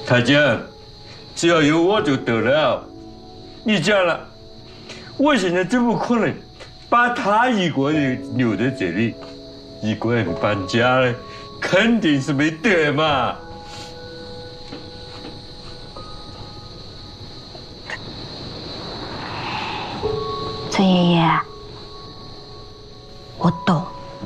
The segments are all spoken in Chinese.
他讲，只要有我就得了。你讲了，我现在怎么可能把他一个人留在这里，一个人搬家呢？肯定是没得嘛。 崔爷爷，我懂，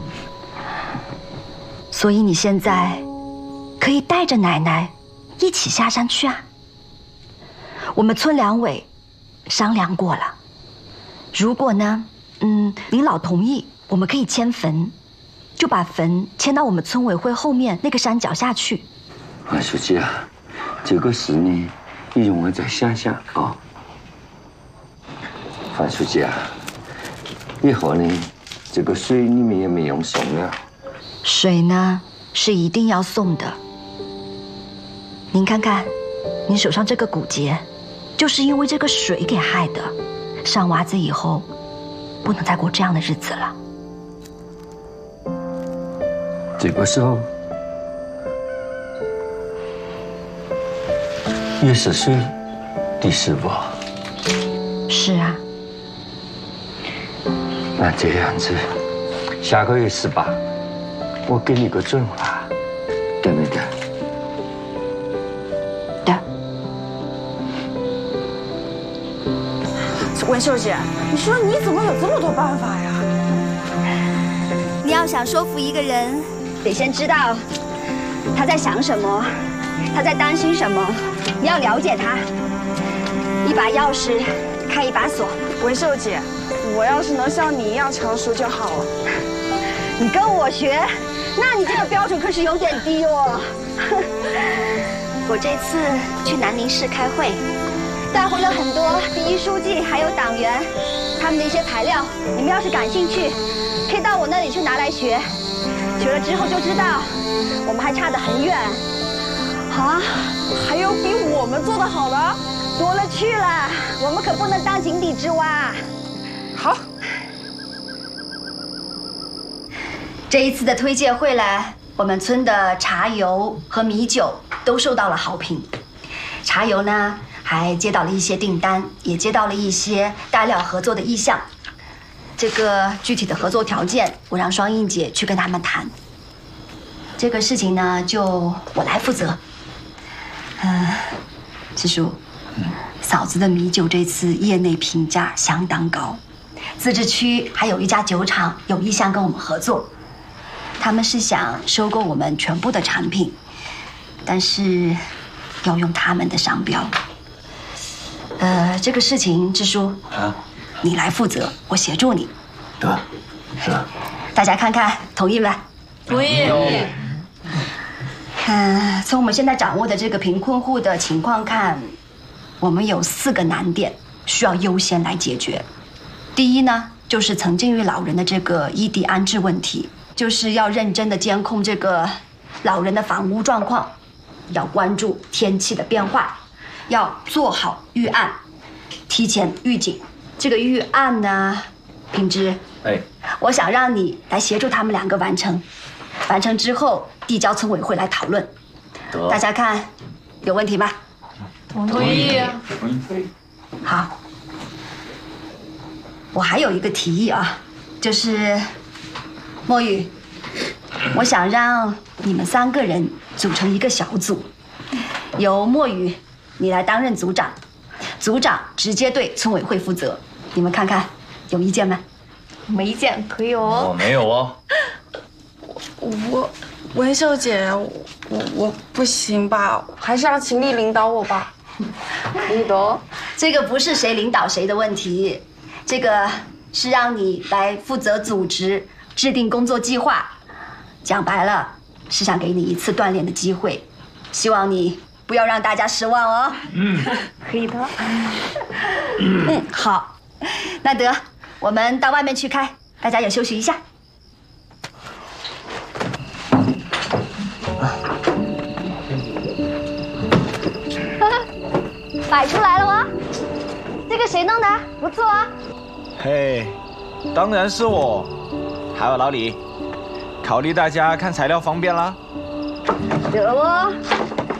所以你现在可以带着奶奶一起下山去啊。我们村两委商量过了，如果呢，您老同意，我们可以迁坟，就把坟迁到我们村委会后面那个山脚下去。 范书记啊，这个事呢，你容我再想想啊。范书记啊，以后呢，这个水你们也没用送了。 水呢是一定要送的。您看看，您手上这个骨节，就是因为这个水给害的。上娃子以后，不能再过这样的日子了。 这个时候也是水的事不？ 是啊。 那这样子，下个月18，我给你个准话，对没对？ 对。 文秀姐，你说你怎么有这么多办法呀？ 你要想说服一个人，得先知道他在想什么，他在担心什么，你要了解他。一把钥匙开一把锁。 文秀姐，我要是能像你一样成熟就好了。 你跟我学，那你这个标准可是有点低哦。我这次去南宁市开会，带回了很多第一书记还有党员他们的一些材料，你们要是感兴趣，可以到我那里去拿来学。学了之后就知道，我们还差得很远。 啊，还有比我们做得好的？ 多了去了，我们可不能当井底之蛙。 好。 这一次的推介会来，我们村的茶油和米酒都受到了好评。茶油呢，还接到了一些订单，也接到了一些大料合作的意向。这个具体的合作条件，我让双英姐去跟他们谈。这个事情呢，就我来负责。支书，嫂子的米酒这次业内评价相当高，自治区还有一家酒厂有意向跟我们合作，他们是想收购我们全部的产品，但是要用他们的商标。这个事情，支书啊，你来负责，我协助你。 得，是。 大家看看，同意没？ 同意。 从我们现在掌握的这个贫困户的情况看，我们有4个难点需要优先来解决。第一呢，就是曾经与老人的这个异地安置问题，就是要认真的监控这个老人的房屋状况，要关注天气的变化，要做好预案，提前预警。这个预案呢，品芝，我想让你来协助他们2个完成，完成之后递交村委会来讨论。大家看，有问题吗？ 同意。 好，我还有一个提议啊，就是墨雨，我想让你们3个人组成一个小组，由墨雨你来担任组长，组长直接对村委会负责。你们看看，有意见没？ 没意见，可以哦。 我没有哦。 文秀姐，我不行吧？还是让秦丽领导我吧。可以的哦。 这个不是谁领导谁的问题，这个是让你来负责组织、制定工作计划。讲白了，是想给你一次锻炼的机会，希望你不要让大家失望哦。 可以的。 好，那得，我们到外面去开，大家也休息一下。摆出来了吗？这个谁弄的？不错啊。 嘿，当然是我。还有老李，考虑大家看材料方便啦。 得哦。